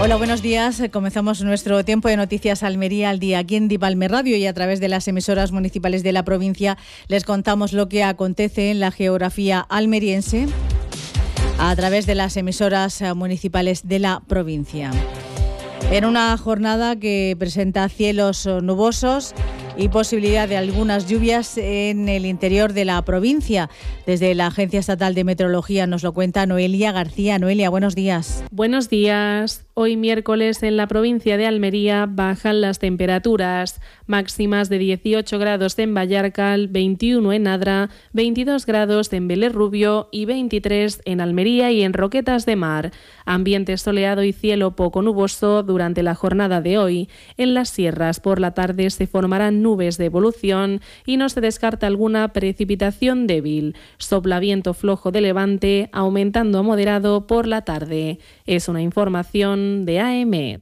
Hola, buenos días. Comenzamos nuestro tiempo de noticias Almería al día aquí en Divalme Radio y a través de las emisoras municipales de la provincia les contamos lo que acontece en la geografía almeriense a través de las emisoras municipales de la provincia. En una jornada que presenta cielos nubosos y posibilidad de algunas lluvias en el interior de la provincia. Desde la Agencia Estatal de Meteorología nos lo cuenta Noelia García. Noelia, buenos días. Buenos días. Hoy miércoles en la provincia de Almería bajan las temperaturas, máximas de 18 grados en Vallarcal, 21 en Adra, 22 grados en Vélez Rubio y 23 en Almería y en Roquetas de Mar. Ambiente soleado y cielo poco nuboso durante la jornada de hoy. En las sierras por la tarde se formarán nubes de evolución y no se descarta alguna precipitación débil. Sopla viento flojo de levante, aumentando a moderado por la tarde. Es una información de AM. Y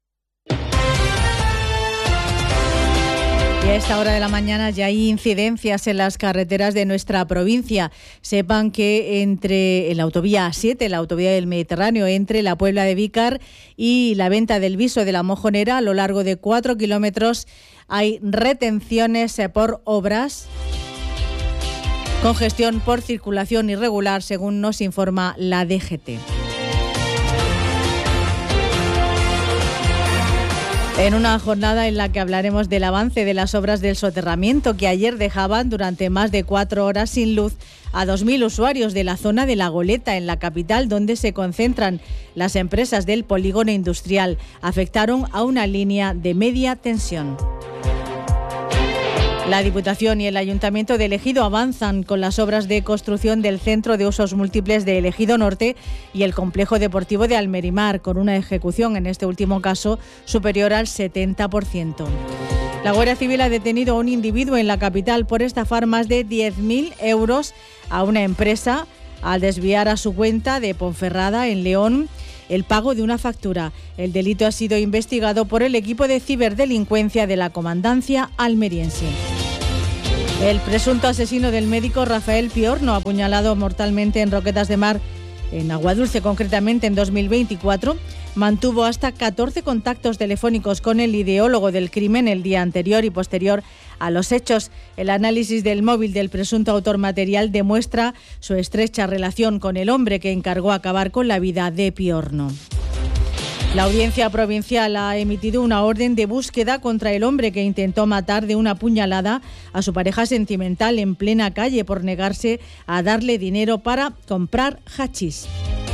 a esta hora de la mañana ya hay incidencias en las carreteras de nuestra provincia. Sepan que entre la autovía A7, la autovía del Mediterráneo, entre la Puebla de Vícar y la Venta del Viso de la Mojonera, a lo largo de 4 kilómetros hay retenciones por obras, congestión por circulación irregular, según nos informa la DGT. En una jornada en la que hablaremos del avance de las obras del soterramiento que ayer dejaban durante más de 4 horas sin luz a 2.000 usuarios de la zona de La Goleta, en la capital, donde se concentran las empresas del polígono industrial. Afectaron a una línea de media tensión. La Diputación y el Ayuntamiento de Ejido avanzan con las obras de construcción del Centro de Usos Múltiples de Ejido Norte y el Complejo Deportivo de Almerimar, con una ejecución, en este último caso, superior al 70%. La Guardia Civil ha detenido a un individuo en la capital por estafar más de 10.000 euros a una empresa al desviar a su cuenta de Ponferrada, en León, el pago de una factura. El delito ha sido investigado por el equipo de ciberdelincuencia de la Comandancia almeriense. El presunto asesino del médico Rafael Piorno, apuñalado mortalmente en Roquetas de Mar, en Aguadulce concretamente en 2024, mantuvo hasta 14 contactos telefónicos con el ideólogo del crimen el día anterior y posterior a los hechos. El análisis del móvil del presunto autor material demuestra su estrecha relación con el hombre que encargó acabar con la vida de Piorno. La Audiencia Provincial ha emitido una orden de búsqueda contra el hombre que intentó matar de una puñalada a su pareja sentimental en plena calle por negarse a darle dinero para comprar hachís.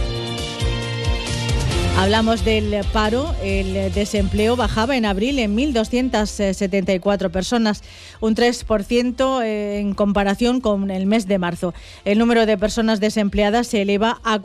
Hablamos del paro. El desempleo bajaba en abril en 1.274 personas, un 3% en comparación con el mes de marzo. El número de personas desempleadas se eleva a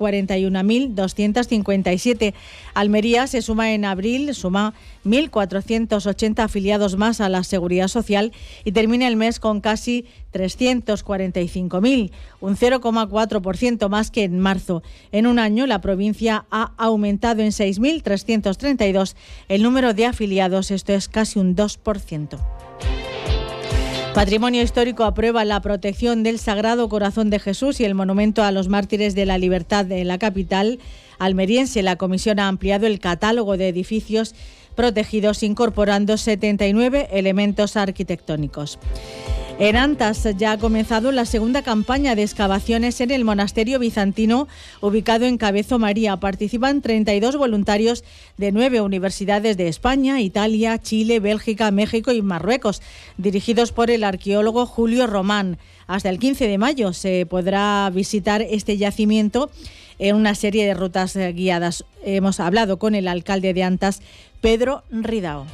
41.257. Almería se suma en abril, suma 1.480 afiliados más a la Seguridad Social y termina el mes con casi 345.000, un 0,4% más que en marzo. En un año, la provincia ha aumentado en 6.332 el número de afiliados, esto es casi un 2%. Patrimonio Histórico aprueba la protección del Sagrado Corazón de Jesús y el monumento a los mártires de la libertad en la capital almeriense. La comisión ha ampliado el catálogo de edificios protegidos, incorporando 79 elementos arquitectónicos. En Antas ya ha comenzado la segunda campaña de excavaciones en el monasterio bizantino ubicado en Cabezo María. Participan 32 voluntarios de 9 universidades de España, Italia, Chile, Bélgica, México y Marruecos, dirigidos por el arqueólogo Julio Román. Hasta el 15 de mayo se podrá visitar este yacimiento en una serie de rutas guiadas. Hemos hablado con el alcalde de Antas, Pedro Ridao.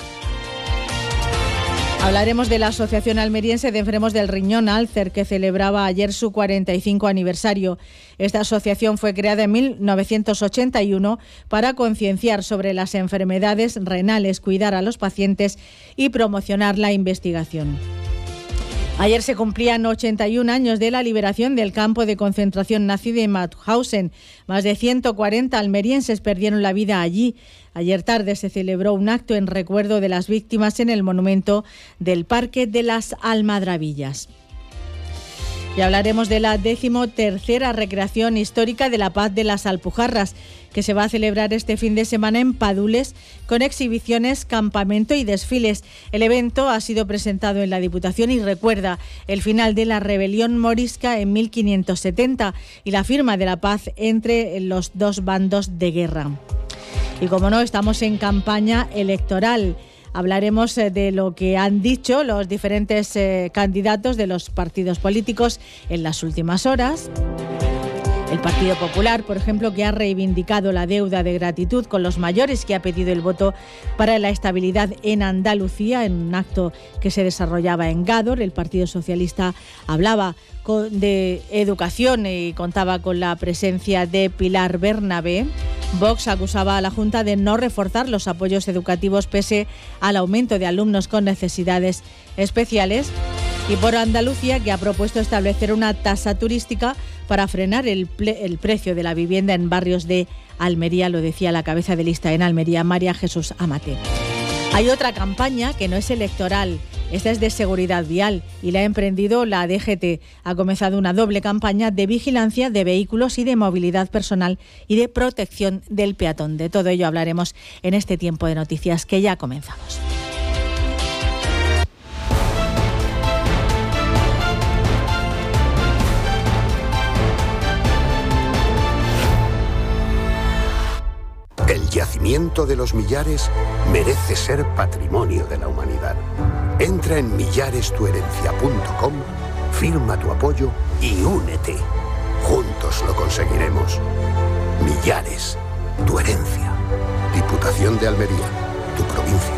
Hablaremos de la Asociación Almeriense de Enfermos del Riñón, Alcer, que celebraba ayer su 45 aniversario. Esta asociación fue creada en 1981 para concienciar sobre las enfermedades renales, cuidar a los pacientes y promocionar la investigación. Ayer se cumplían 81 años de la liberación del campo de concentración nazi de Mauthausen. Más de 140 almerienses perdieron la vida allí. Ayer tarde se celebró un acto en recuerdo de las víctimas en el monumento del Parque de las Almadrabillas. Y hablaremos de la 13ª recreación histórica de la Paz de las Alpujarras, que se va a celebrar este fin de semana en Padules, con exhibiciones, campamento y desfiles. El evento ha sido presentado en la Diputación y recuerda el final de la rebelión morisca en 1570 y la firma de la paz entre los dos bandos de guerra. Y como no, estamos en campaña electoral. Hablaremos de lo que han dicho los diferentes candidatos de los partidos políticos en las últimas horas. El Partido Popular, por ejemplo, que ha reivindicado la deuda de gratitud con los mayores, que ha pedido el voto para la estabilidad en Andalucía en un acto que se desarrollaba en Gádor. El Partido Socialista hablaba de educación y contaba con la presencia de Pilar Bernabé. Vox acusaba a la Junta de no reforzar los apoyos educativos pese al aumento de alumnos con necesidades especiales. Y por Andalucía, que ha propuesto establecer una tasa turística para frenar el precio de la vivienda en barrios de Almería, lo decía la cabeza de lista en Almería, María Jesús Amate. Hay otra campaña que no es electoral, esta es de seguridad vial y la ha emprendido la DGT. Ha comenzado una doble campaña de vigilancia de vehículos y de movilidad personal y de protección del peatón. De todo ello hablaremos en este tiempo de noticias que ya comenzamos. El yacimiento de los Millares merece ser patrimonio de la humanidad. Entra en millarestuherencia.com, firma tu apoyo y únete. Juntos lo conseguiremos. Millares, tu herencia. Diputación de Almería, tu provincia.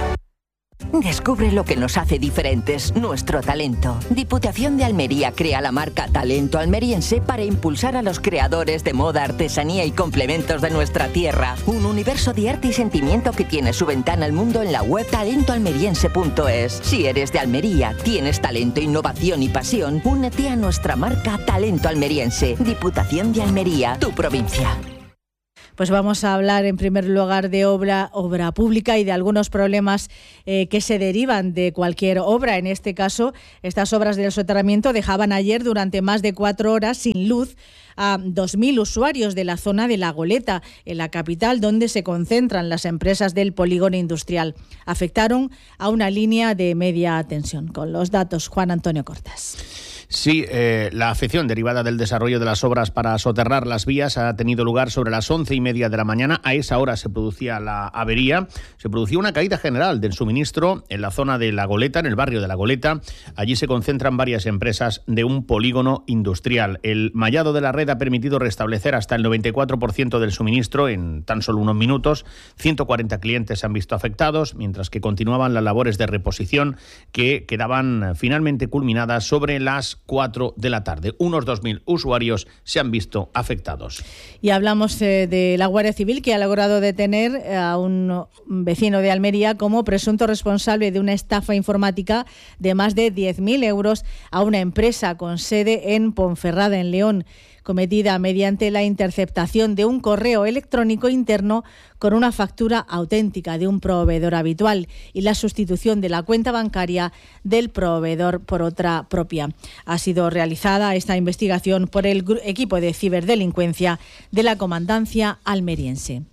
Descubre lo que nos hace diferentes, nuestro talento. Diputación de Almería crea la marca Talento Almeriense para impulsar a los creadores de moda, artesanía y complementos de nuestra tierra. Un universo de arte y sentimiento que tiene su ventana al mundo en la web talentoalmeriense.es. Si eres de Almería, tienes talento, innovación y pasión, únete a nuestra marca Talento Almeriense. Diputación de Almería, tu provincia. Pues vamos a hablar en primer lugar de obra pública y de algunos problemas que se derivan de cualquier obra. En este caso, estas obras del soterramiento dejaban ayer durante más de 4 horas sin luz a 2.000 usuarios de la zona de La Goleta, en la capital, donde se concentran las empresas del polígono industrial. Afectaron a una línea de media tensión. Con los datos, Juan Antonio Cortés. Sí, la afección derivada del desarrollo de las obras para soterrar las vías ha tenido lugar sobre las 11:30 de la mañana. A esa hora se producía la avería. Se producía una caída general del suministro en la zona de La Goleta, en el barrio de La Goleta. Allí se concentran varias empresas de un polígono industrial. El mallado de la red ha permitido restablecer hasta el 94% del suministro en tan solo unos minutos. 140 clientes se han visto afectados, mientras que continuaban las labores de reposición que quedaban finalmente culminadas sobre las 4 de la tarde. Unos 2.000 usuarios se han visto afectados. Y hablamos de la Guardia Civil, que ha logrado detener a un vecino de Almería como presunto responsable de una estafa informática de más de 10.000 euros a una empresa con sede en Ponferrada, en León, cometida mediante la interceptación de un correo electrónico interno con una factura auténtica de un proveedor habitual y la sustitución de la cuenta bancaria del proveedor por otra propia. Ha sido realizada esta investigación por el equipo de ciberdelincuencia de la Comandancia Almeriense.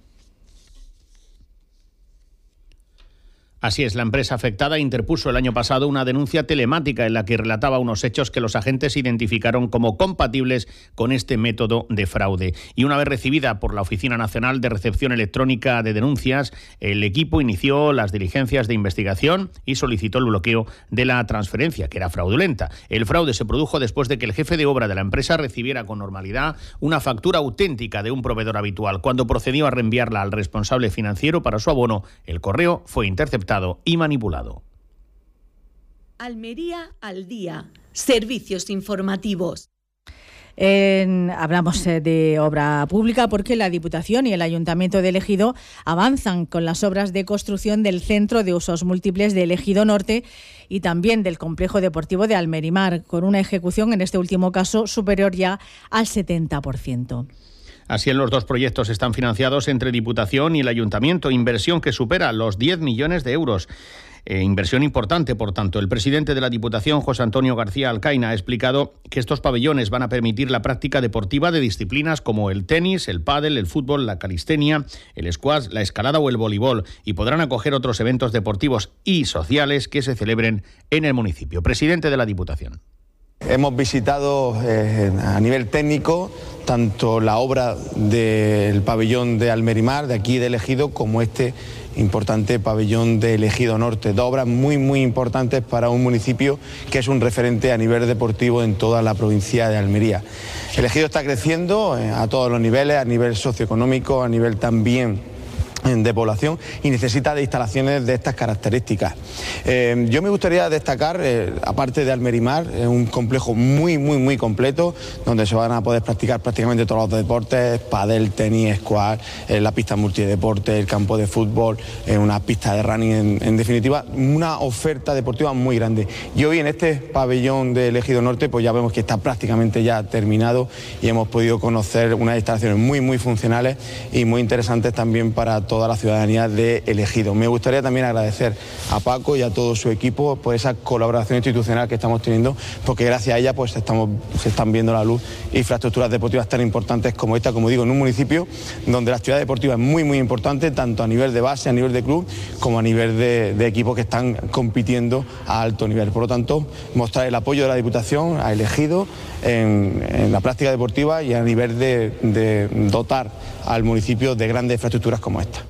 Así es, la empresa afectada interpuso el año pasado una denuncia telemática en la que relataba unos hechos que los agentes identificaron como compatibles con este método de fraude. Y una vez recibida por la Oficina Nacional de Recepción Electrónica de Denuncias, el equipo inició las diligencias de investigación y solicitó el bloqueo de la transferencia, que era fraudulenta. El fraude se produjo después de que el jefe de obra de la empresa recibiera con normalidad una factura auténtica de un proveedor habitual. Cuando procedió a reenviarla al responsable financiero para su abono, el correo fue interceptado y manipulado. Almería al día. Servicios informativos. Hablamos de obra pública porque la Diputación y el Ayuntamiento de Ejido avanzan con las obras de construcción del Centro de Usos Múltiples de Ejido Norte y también del Complejo Deportivo de Almerimar, con una ejecución, en este último caso, superior ya al 70%. Así, los dos proyectos están financiados entre Diputación y el Ayuntamiento, inversión que supera los 10 millones de euros. Inversión importante, por tanto. El presidente de la Diputación, José Antonio García Alcaina, ha explicado que estos pabellones van a permitir la práctica deportiva de disciplinas como el tenis, el pádel, el fútbol, la calistenia, el squash, la escalada o el voleibol, y podrán acoger otros eventos deportivos y sociales que se celebren en el municipio. Presidente de la Diputación. Hemos visitado a nivel técnico tanto la obra del pabellón de Almerimar, de aquí de El Ejido, como este importante pabellón de El Ejido Norte. Dos obras muy importantes para un municipio que es un referente a nivel deportivo en toda la provincia de Almería. El Ejido está creciendo a todos los niveles, a nivel socioeconómico, a nivel también de población, y necesita de instalaciones de estas características. Yo me gustaría destacar, aparte de Almerimar, un complejo muy completo, donde se van a poder practicar prácticamente todos los deportes: pádel, tenis, squash, la pista multideporte, el campo de fútbol, una pista de running, en definitiva, una oferta deportiva muy grande. Y hoy en este pabellón del Ejido Norte, pues ya vemos que está prácticamente ya terminado, y hemos podido conocer unas instalaciones muy funcionales y muy interesantes también para toda la ciudadanía de El Ejido. Me gustaría también agradecer a Paco y a todo su equipo por esa colaboración institucional que estamos teniendo, porque gracias a ella pues se están viendo la luz infraestructuras deportivas tan importantes como esta, como digo, en un municipio donde la actividad deportiva es muy importante, tanto a nivel de base, a nivel de club, como a nivel de equipos que están compitiendo a alto nivel. Por lo tanto, mostrar el apoyo de la Diputación a El Ejido en la práctica deportiva y a nivel de dotar al municipio de grandes infraestructuras como esta.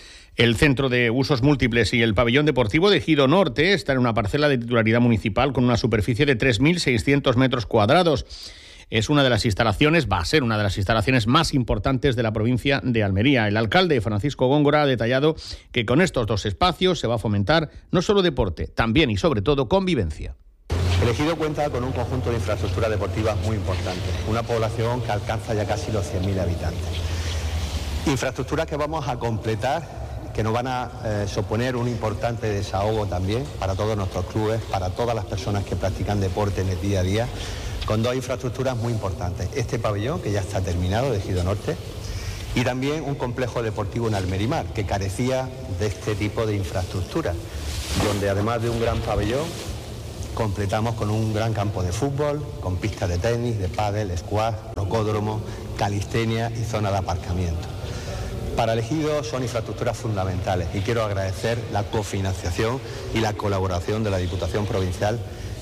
El Centro de Usos Múltiples y el Pabellón Deportivo de Ejido Norte está en una parcela de titularidad municipal con una superficie de 3.600 metros cuadrados. Es una de las instalaciones, va a ser una de las instalaciones más importantes de la provincia de Almería. El alcalde, Francisco Góngora, ha detallado que con estos dos espacios se va a fomentar no solo deporte, también y sobre todo convivencia. El Ejido cuenta con un conjunto de infraestructuras deportivas muy importante, una población que alcanza ya casi los 100.000 habitantes. Infraestructuras que vamos a completar, que nos van a suponer un importante desahogo también para todos nuestros clubes, para todas las personas que practican deporte en el día a día, con dos infraestructuras muy importantes. Este pabellón, que ya está terminado, de Ejido Norte, y también un complejo deportivo en Almerimar, que carecía de este tipo de infraestructuras, donde además de un gran pabellón, completamos con un gran campo de fútbol, con pistas de tenis, de pádel, squash, rocódromo, calistenia y zona de aparcamiento. Para El Ejido son infraestructuras fundamentales, y quiero agradecer la cofinanciación y la colaboración de la Diputación Provincial,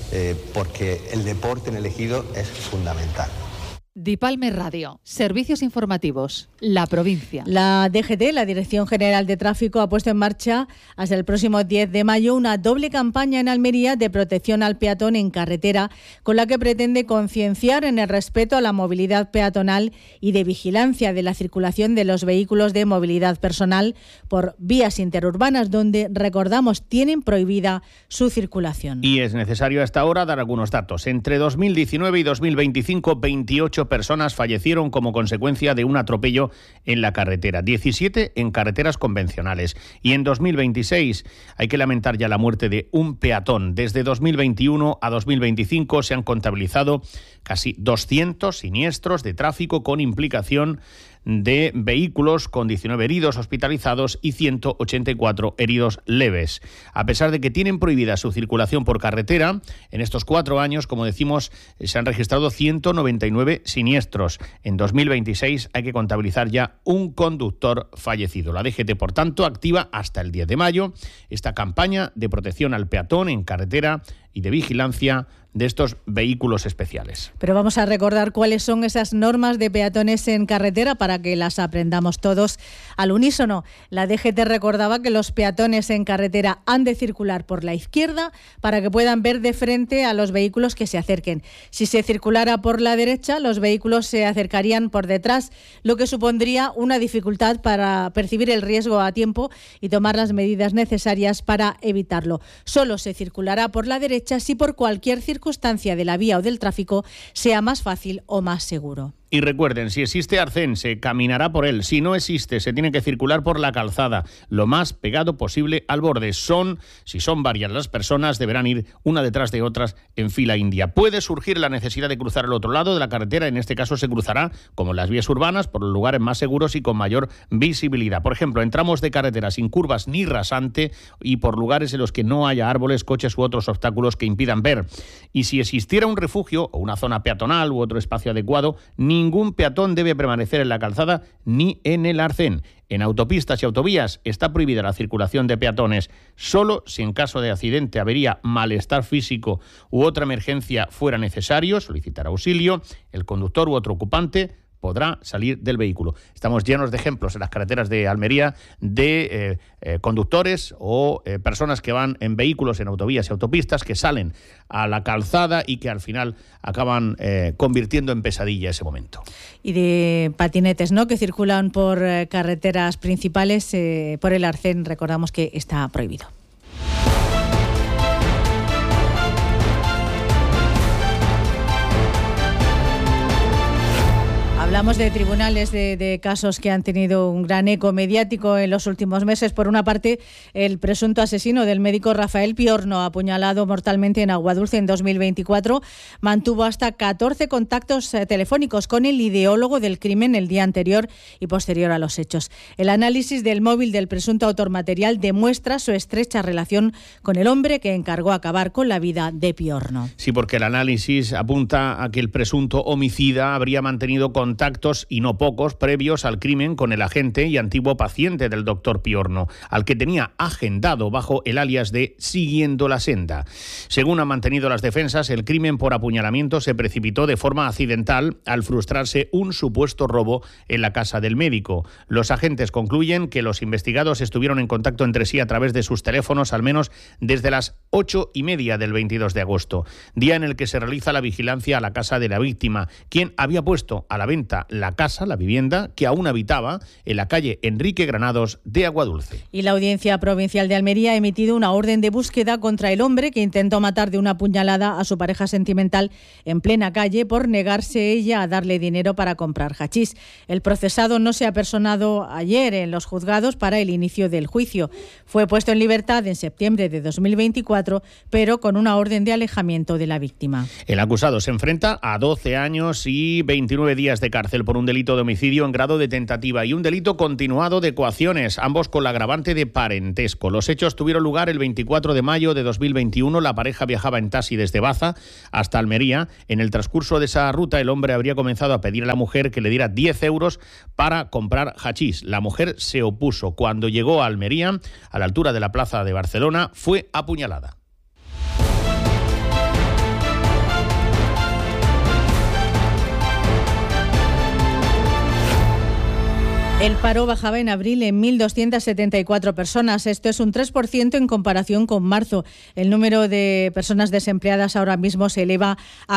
porque el deporte en El Ejido es fundamental. Dipalme Radio, servicios informativos, la provincia. La DGT, la Dirección General de Tráfico, ha puesto en marcha hasta el próximo 10 de mayo una doble campaña en Almería de protección al peatón en carretera, con la que pretende concienciar en el respeto a la movilidad peatonal y de vigilancia de la circulación de los vehículos de movilidad personal por vías interurbanas, donde, recordamos, tienen prohibida su circulación. Y es necesario a esta hora dar algunos datos. Entre 2019 y 2025, 28 personas fallecieron como consecuencia de un atropello en la carretera, 17 en carreteras convencionales. Y en 2026 hay que lamentar ya la muerte de un peatón. Desde 2021 a 2025 se han contabilizado casi 200 siniestros de tráfico con implicación de vehículos, con 19 heridos hospitalizados y 184 heridos leves. A pesar de que tienen prohibida su circulación por carretera, en estos 4 años, como decimos, se han registrado 199 siniestros. En 2026 hay que contabilizar ya un conductor fallecido. La DGT, por tanto, activa hasta el 10 de mayo esta campaña de protección al peatón en carretera y de vigilancia de estos vehículos especiales. Pero vamos a recordar cuáles son esas normas de peatones en carretera para que las aprendamos todos al unísono. La DGT recordaba que los peatones en carretera han de circular por la izquierda para que puedan ver de frente a los vehículos que se acerquen. Si se circulara por la derecha, los vehículos se acercarían por detrás, lo que supondría una dificultad para percibir el riesgo a tiempo y tomar las medidas necesarias para evitarlo. Solo se circulará por la derecha si por cualquier circunstancia de la vía o del tráfico sea más fácil o más seguro. Y recuerden, si existe arcén, se caminará por él. Si no existe, se tiene que circular por la calzada, lo más pegado posible al borde. Si son varias las personas, deberán ir una detrás de otras en fila india. Puede surgir la necesidad de cruzar el otro lado de la carretera. En este caso se cruzará, como en las vías urbanas, por los lugares más seguros y con mayor visibilidad. Por ejemplo, en tramos de carretera sin curvas ni rasante y por lugares en los que no haya árboles, coches u otros obstáculos que impidan ver. Y si existiera un refugio o una zona peatonal u otro espacio adecuado, ningún peatón debe permanecer en la calzada ni en el arcén. En autopistas y autovías está prohibida la circulación de peatones. Solo si en caso de accidente, avería, malestar físico u otra emergencia fuera necesario solicitar auxilio, el conductor u otro ocupante podrá salir del vehículo. Estamos llenos de ejemplos en las carreteras de Almería de conductores o personas que van en vehículos en autovías y autopistas que salen a la calzada y que al final acaban convirtiendo en pesadilla ese momento. Y de patinetes, ¿no?, que circulan por carreteras principales, por el arcén, recordamos que está prohibido. Hablamos de tribunales, de casos que han tenido un gran eco mediático en los últimos meses. Por una parte, el presunto asesino del médico Rafael Piorno, apuñalado mortalmente en Aguadulce en 2024, mantuvo hasta 14 contactos telefónicos con el ideólogo del crimen el día anterior y posterior a los hechos. El análisis del móvil del presunto autor material demuestra su estrecha relación con el hombre que encargó acabar con la vida de Piorno. Sí, porque el análisis apunta a que el presunto homicida habría mantenido contactos, y no pocos, previos al crimen con el agente y antiguo paciente del doctor Piorno, al que tenía agendado bajo el alias de Siguiendo la Senda. Según han mantenido las defensas, el crimen por apuñalamiento se precipitó de forma accidental al frustrarse un supuesto robo en la casa del médico. Los agentes concluyen que los investigados estuvieron en contacto entre sí a través de sus teléfonos al menos desde las 8:30 del 22 de agosto, día en el que se realiza la vigilancia a la casa de la víctima, quien había puesto a la venta la casa, la vivienda, que aún habitaba en la calle Enrique Granados de Aguadulce. Y la Audiencia Provincial de Almería ha emitido una orden de búsqueda contra el hombre que intentó matar de una puñalada a su pareja sentimental en plena calle por negarse ella a darle dinero para comprar hachís. El procesado no se ha personado ayer en los juzgados para el inicio del juicio. Fue puesto en libertad en septiembre de 2024, pero con una orden de alejamiento de la víctima. El acusado se enfrenta a 12 años y 29 días de cárcel por un delito de homicidio en grado de tentativa y un delito continuado de coacciones, ambos con la agravante de parentesco. Los hechos tuvieron lugar el 24 de mayo de 2021. La pareja viajaba en taxi desde Baza hasta Almería. En el transcurso de esa ruta, el hombre habría comenzado a pedir a la mujer que le diera 10 euros para comprar hachís. La mujer se opuso. Cuando llegó a Almería, a la altura de la plaza de Barcelona, fue apuñalada. El paro bajaba en abril en 1.274 personas. Esto es un 3% en comparación con marzo. El número de personas desempleadas ahora mismo se eleva a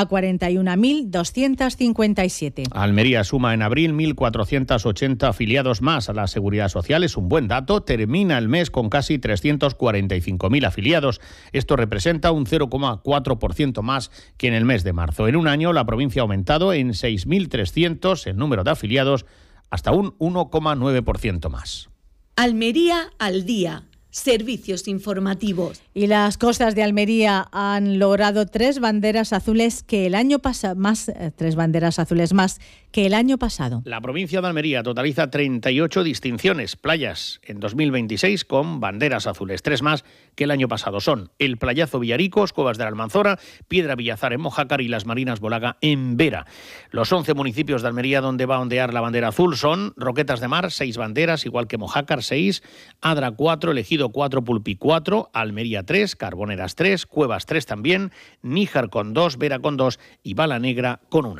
41.257. Almería suma en abril 1.480 afiliados más a la Seguridad Social. Es un buen dato. Termina el mes con casi 345.000 afiliados. Esto representa un 0,4% más que en el mes de marzo. En un año, la provincia ha aumentado en 6.300 el número de afiliados, hasta un 1,9% más. Almería al día. Servicios informativos. Y las costas de Almería han logrado 3 banderas azules que el año pasado, más que el año pasado. La provincia de Almería totaliza 38 distinciones, playas en 2026 con banderas azules, 3 más que el año pasado. Son el Playazo Villaricos, Cuevas de la Almanzora, Piedra Villazar en Mojácar y las Marinas Bolaga en Vera. Los 11 municipios de Almería donde va a ondear la bandera azul son Roquetas de Mar, 6 banderas, igual que Mojácar, 6, Adra 4, Ejido 4, Pulpí 4, Almería 3, Carboneras 3, Cuevas 3 también, Níjar con 2, Vera con 2 y Bala Negra con 1.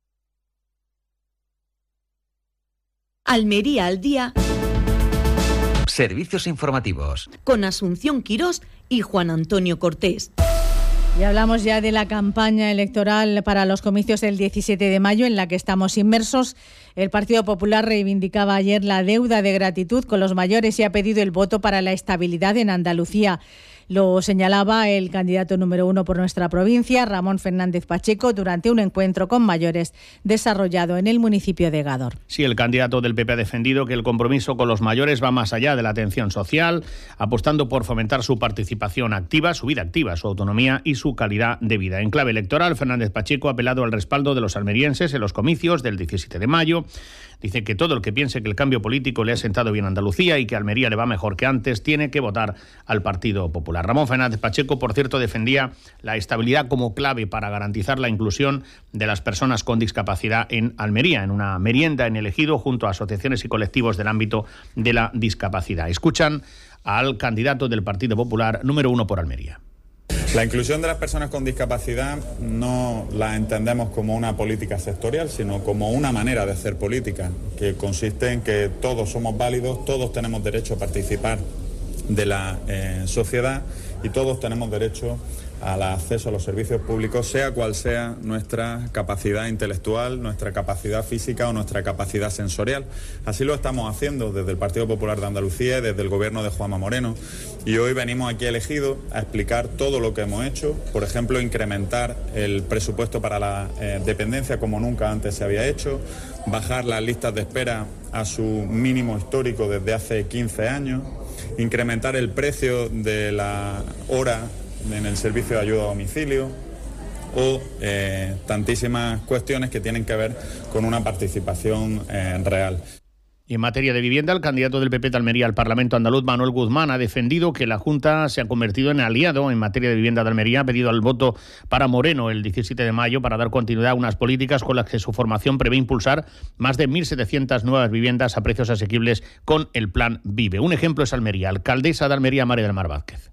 Almería al día. Servicios informativos. Con Asunción Quirós y Juan Antonio Cortés. Y hablamos ya de la campaña electoral para los comicios del 17 de mayo en la que estamos inmersos. El Partido Popular reivindicaba ayer la deuda de gratitud con los mayores y ha pedido el voto para la estabilidad en Andalucía. Lo señalaba el candidato número 1 por nuestra provincia, Ramón Fernández Pacheco, durante un encuentro con mayores desarrollado en el municipio de Gádor. Sí, el candidato del PP ha defendido que el compromiso con los mayores va más allá de la atención social, apostando por fomentar su participación activa, su vida activa, su autonomía y su calidad de vida. En clave electoral, Fernández Pacheco ha apelado al respaldo de los almerienses en los comicios del 17 de mayo. Dice que todo el que piense que el cambio político le ha sentado bien a Andalucía y que a Almería le va mejor que antes, tiene que votar al Partido Popular. Ramón Fernández Pacheco, por cierto, defendía la estabilidad como clave para garantizar la inclusión de las personas con discapacidad en Almería, en una merienda en el Ejido junto a asociaciones y colectivos del ámbito de la discapacidad. Escuchan al candidato del Partido Popular número 1 por Almería. La inclusión de las personas con discapacidad no la entendemos como una política sectorial, sino como una manera de hacer política, que consiste en que todos somos válidos, todos tenemos derecho a participar de la sociedad y todos tenemos derecho al acceso a los servicios públicos, sea cual sea nuestra capacidad intelectual, nuestra capacidad física o nuestra capacidad sensorial. Así lo estamos haciendo desde el Partido Popular de Andalucía y desde el gobierno de Juanma Moreno. Y hoy venimos aquí elegidos a explicar todo lo que hemos hecho, por ejemplo, incrementar el presupuesto para la dependencia como nunca antes se había hecho, bajar las listas de espera a su mínimo histórico desde hace 15 años, incrementar el precio de la hora en el servicio de ayuda a domicilio o tantísimas cuestiones que tienen que ver con una participación real. Y en materia de vivienda, el candidato del PP de Almería al Parlamento andaluz, Manuel Guzmán, ha defendido que la Junta se ha convertido en aliado en materia de vivienda de Almería. Ha pedido el voto para Moreno el 17 de mayo para dar continuidad a unas políticas con las que su formación prevé impulsar más de 1.700 nuevas viviendas a precios asequibles con el Plan Vive. Un ejemplo es Almería. Alcaldesa de Almería, María del Mar Vázquez.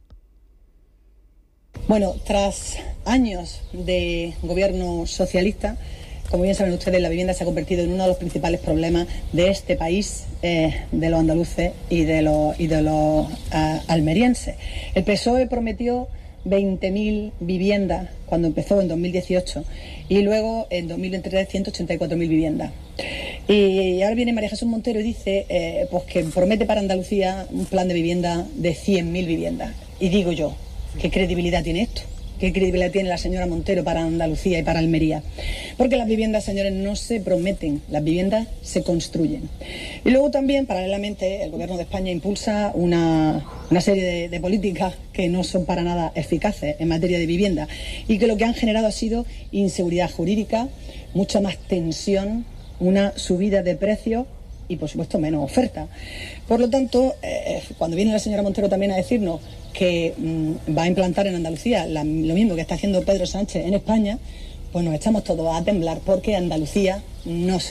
Bueno, tras años de gobierno socialista, como bien saben ustedes, la vivienda se ha convertido en uno de los principales problemas de este país, de los andaluces y de los almerienses. El PSOE prometió 20.000 viviendas cuando empezó en 2018 y luego en 2023 184.000 viviendas. Y ahora viene María Jesús Montero y dice pues que promete para Andalucía un plan de vivienda de 100.000 viviendas. Y digo yo, ¿qué credibilidad tiene esto? ¿Qué credibilidad tiene la señora Montero para Andalucía y para Almería? Porque las viviendas, señores, no se prometen, las viviendas se construyen. Y luego también, paralelamente, el Gobierno de España impulsa una serie de políticas que no son para nada eficaces en materia de vivienda y que lo que han generado ha sido inseguridad jurídica, mucha más tensión, una subida de precios y, por supuesto, menos oferta. Por lo tanto, cuando viene la señora Montero también a decirnos que va a implantar en Andalucía lo mismo que está haciendo Pedro Sánchez en España, pues nos echamos todos a temblar porque Andalucía no se